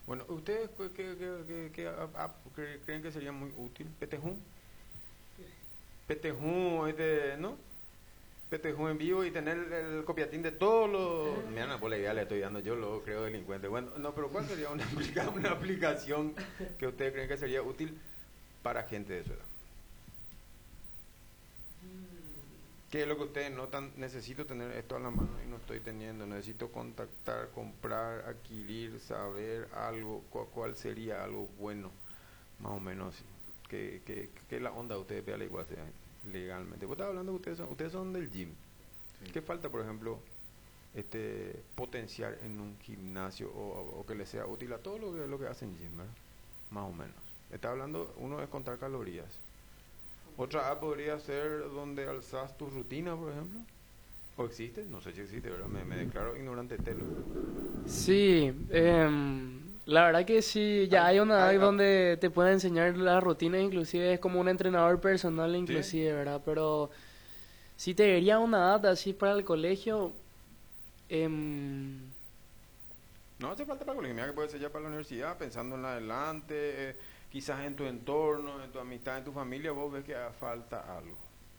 Bueno, ¿ustedes qué app creen que sería muy útil? ¿PTJU? PTJU, ¿no? PTJU en vivo y tener el copiatín de todos los... Mira, no, por la idea le estoy dando, yo lo creo delincuente. Bueno, no, pero ¿cuál sería una aplicación que ustedes creen que sería útil para gente de su edad? ¿Qué es lo que ustedes notan? Necesito tener esto a la mano y no estoy teniendo. Necesito contactar, comprar, adquirir, saber algo. ¿Cuál sería algo bueno? Más o menos así. ¿Qué es la onda de ustedes? Vean igual sea legalmente. Vos estabas hablando que ustedes son del gym. Sí. ¿Qué falta, por ejemplo, potenciar en un gimnasio o que les sea útil a todo lo que hacen gym, ¿verdad? Más o menos. Está hablando, uno es contar calorías. Otra app podría ser donde alzas tu rutina, por ejemplo. ¿O existe? No sé si existe, ¿verdad? Me declaro ignorante telo. Sí, la verdad que sí, ya hay una app donde te pueden enseñar las rutinas, inclusive es como un entrenador personal inclusive, ¿sí? ¿Verdad? Pero si te diría una app así para el colegio, no hace falta para el colegio, mira que puede ser ya para la universidad, pensando en adelante, quizás en tu entorno, en tu amistad, en tu familia, vos ves que falta algo.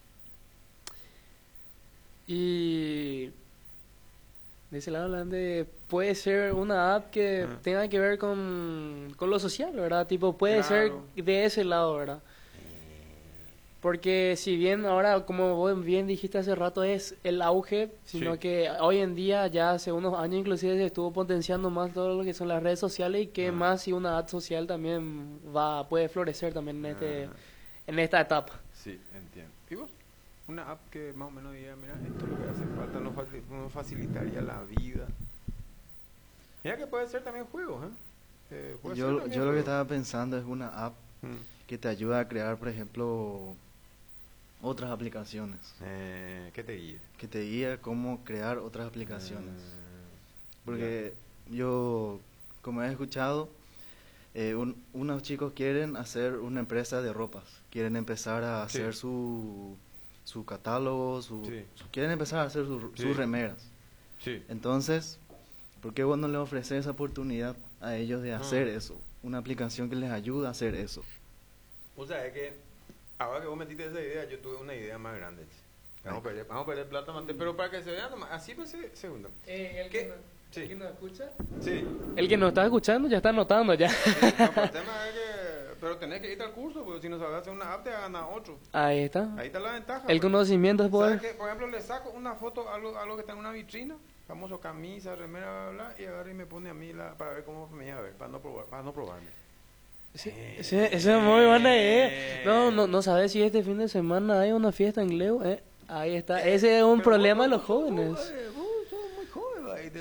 Y de ese lado hablando puede ser una app que tenga que ver con lo social, ¿verdad? Tipo, puede ser de ese lado, ¿verdad? Porque si bien ahora, como vos bien dijiste hace rato, es el auge, sino que hoy en día, ya hace unos años inclusive, se estuvo potenciando más todo lo que son las redes sociales y que más si una app social también puede florecer también en esta etapa. Sí, entiendo. ¿Y vos? Una app que más o menos diga, mira, esto es lo que hace falta, nos facilitaría la vida. Mira que puede ser también juegos, ¿eh? Yo lo que estaba pensando es una app que te ayuda a crear, por ejemplo, otras aplicaciones. ¿Qué te guía? Que te guía cómo crear otras aplicaciones. Porque yo, como he escuchado, unos chicos quieren hacer una empresa de ropas. Quieren empezar a hacer su catálogo, quieren empezar a hacer sus remeras. Sí. Entonces, ¿por qué vos no les ofreces esa oportunidad a ellos de hacer eso? Una aplicación que les ayuda a hacer eso. O sea, es que ahora que vos metiste esa idea, yo tuve una idea más grande. Vamos a perder plata, pero para que se vea nomás, así pues segunda. ¿El que nos escucha? Sí. El que nos está escuchando ya está anotando ya. Sí, no, pero el tema es que... Pero tenés que ir al curso, porque si no sabes hacer una app te gana otro. Ahí está. Ahí está la ventaja. El conocimiento es poder. ¿Sabes qué? Por ejemplo, le saco una foto a algo que está en una vitrina, famoso camisa, remera, bla, bla, y agarra y me pone a mí para ver cómo me iba a ver, para no probarme. Ese es muy buena idea. No sabes si este fin de semana hay una fiesta en Leo, Ahí está. Ese es un problema de los jóvenes. Vos sos muy joven, ahí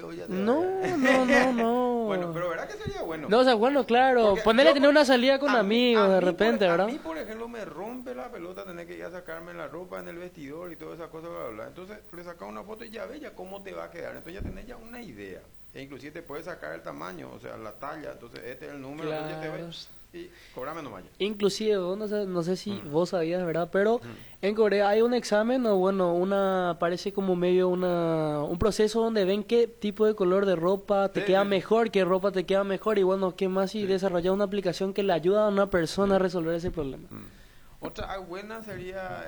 No. Bueno, pero ¿verdad que sería bueno? No, o sea, bueno, claro. Ponerle a tener una salida con amigos de repente, ¿verdad? A mí, por ejemplo, me rompe la pelota tener que ir a sacarme la ropa en el vestidor y todas esas cosas, bla, bla. Entonces, le sacas una foto y ya ves ya cómo te va a quedar. Entonces, ya tenés ya una idea. E inclusive te puedes sacar el tamaño, o sea, la talla. Entonces, este es el número, claro. Ya te ves. Y cobrame nomás ya. Inclusive, no sé si vos sabías, ¿verdad? Pero en Corea hay un examen o parece como medio un proceso donde ven qué tipo de color de ropa te queda mejor, qué ropa te queda mejor y qué más si desarrollar una aplicación que le ayuda a una persona a resolver ese problema. Otra buena sería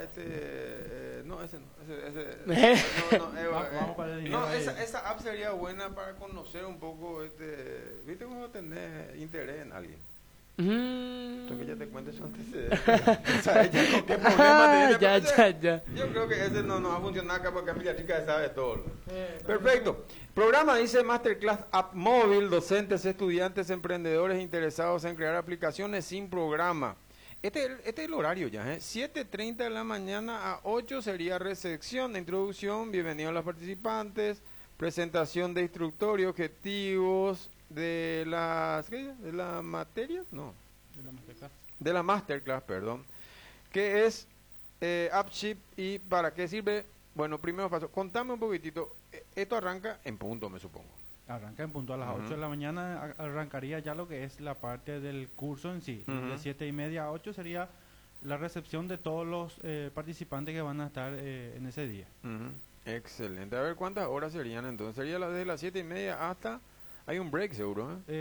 esa app sería buena para conocer un poco ¿viste cómo tenés interés en alguien? Entonces que ya te cuentes su antecedente. O sea, ella con qué problema tiene. Ya. Yo creo que ese no va a funcionar acá porque Camila Chica sabe todo. Perfecto. Programa dice Masterclass App Móvil, docentes, estudiantes, emprendedores interesados en crear aplicaciones sin programa. Este es el horario ya, 7:30 de la mañana a 8 sería recepción de introducción, bienvenidos a los participantes, presentación de instructor y objetivos de las materias, de la masterclass, perdón, que es AppShip y para qué sirve. Bueno, primero paso, contame un poquitito, esto arranca en punto, me supongo. Arranca en punto a las 8 de la mañana, arrancaría ya lo que es la parte del curso en sí. De 7:30 a 8 sería la recepción de todos los participantes que van a estar en ese día. Excelente. A ver, ¿cuántas horas serían entonces? Sería desde las 7:30 hasta... Hay un break seguro,